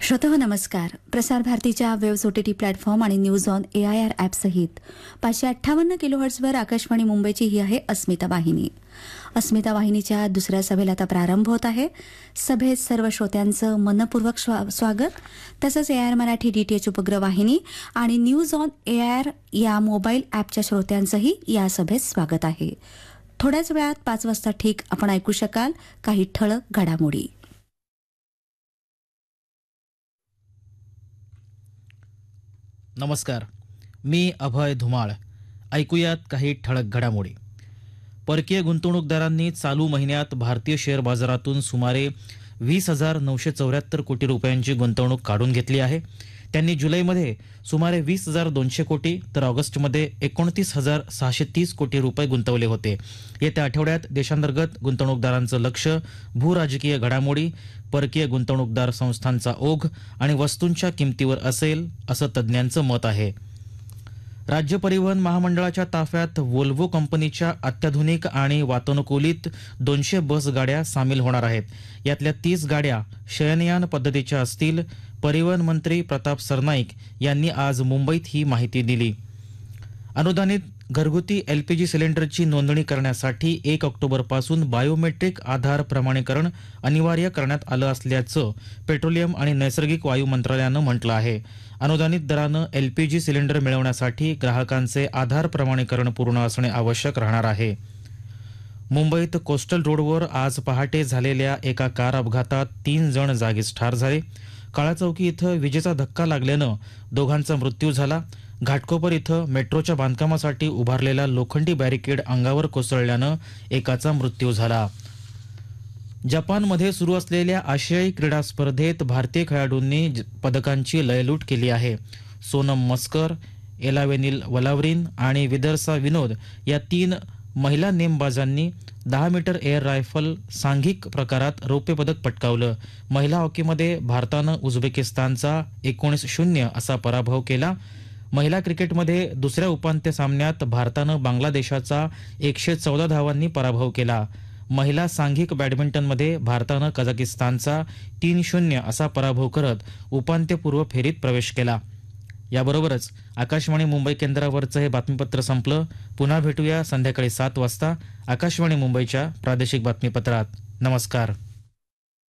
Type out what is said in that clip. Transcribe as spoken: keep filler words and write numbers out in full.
श्रोतः नमस्कार. प्रसार भारतीच्या वेव्स ओटीटी प्लॅटफॉर्म आणि news on A I R ॲपसहित पाचशे अठ्ठावन्न किलोहर्ट्झवर आकाशवाणी मुंबईची ही आहे अस्मिता वाहिनी. अस्मिता वाहिनीच्या दुसऱ्या सभेला आता प्रारंभ होत आहे. सभेत सर्व श्रोत्यांचं मनपूर्वक स्वागत. तसंच ए आय आर मराठी डीटीएच उपग्रह वाहिनी आणि news on A I R या मोबाईल ॲपच्या श्रोत्यांचंही या सभेत स्वागत आहे. थोड्याच वेळात पाच वाजता ठीक आपण ऐकू शकाल काही ठळक घडामोडी. नमस्कार, मी अभय धुमाळ. ऐकूयात काही ठळक घडामोडी. परकीय गुंतवणूकदारांनी चालू महिन्यात भारतीय शेअर बाजारातून सुमारे वीस हजार नऊशे चौऱ्याहत्तर कोटी रुपयांची गुंतवणूक काढून घेतली आहे. त्यांनी जुलैमध्ये सुमारे वीस हजार दोनशे कोटी तर ऑगस्टमध्ये एकोणतीस हजार सहाशे तीस कोटी रुपये गुंतवले होते. येत्या आठवड्यात देशांतर्गत गुंतवणूकदारांचं लक्ष भूराजकीय घडामोडी, परकीय गुंतवणूकदार संस्थांचा ओघ आणि वस्तूंच्या किमतीवर असेल असं तज्ज्ञांचं मत आहे. राज्य परिवहन महामंडळाच्या ताफ्यात व्होल्वो कंपनीच्या अत्याधुनिक आणि वातानुकूलित दोनशे बस गाड्या सामील होणार आहेत. यातल्या तीस गाड्या शयनयान पद्धतीच्या असतील. परिवहन मंत्री प्रताप सरनाईक यांनी आज मुंबईत ही माहिती दिली. अनुदानित घरगुती एलपीजी सिलेंडरची नोंदणी करण्यासाठी एक ऑक्टोबरपासून बायोमेट्रिक आधार प्रमाणीकरण अनिवार्य करण्यात आलं असल्याचं पेट्रोलियम आणि नैसर्गिक वायू मंत्रालयानं म्हटलं आहे. अनुदानित दरानं एलपीजी सिलेंडर मिळवण्यासाठी ग्राहकांचे आधार प्रमाणीकरण पूर्ण असणे आवश्यक राहणार आहे. मुंबईत कोस्टल रोडवर आज पहाटे झालेल्या एका कार अपघातात तीन जण जागीच ठार झाले. काळाचौकी इथं विजेचा धक्का लागल्यानं दोघांचा मृत्यू झाला. घाटकोपर इथं मेट्रोच्या बांधकामासाठी उभारलेला लोखंडी बॅरिकेड अंगावर कोसळल्यानं एकाचा मृत्यू झाला. जपानमध्ये सुरू असलेल्या आशियाई क्रीडा स्पर्धेत भारतीय खेळाडूंनी पदकांची लयलूट केली आहे. सोनम मस्कर, एलावेनिल वलावरीन आणि विदर्सा विनोद या तीन महिला नेमबाजांनी दहा मीटर एअर रायफल सांघिक प्रकारात रौप्य पदक पटकावलं. महिला हॉकीमध्ये भारतानं उझबेकिस्तानचा एकोणीस शून्य असा पराभव केला. महिला क्रिकेटमध्ये दुसऱ्या उपांत्य सामन्यात भारतानं बांगलादेशाचा एकशे चौदा धावांनी पराभव केला. महिला सांघिक बॅडमिंटनमध्ये भारतानं कझाकिस्तानचा तीन शून्य असा पराभव करत उपांत्यपूर्व फेरीत प्रवेश केला. याबरोबरच आकाशवाणी मुंबई केंद्रावरचं हे बातमीपत्र संपलं. पुन्हा भेटूया संध्याकाळी सात वाजता आकाशवाणी मुंबईच्या प्रादेशिक बातमीपत्रात. नमस्कार.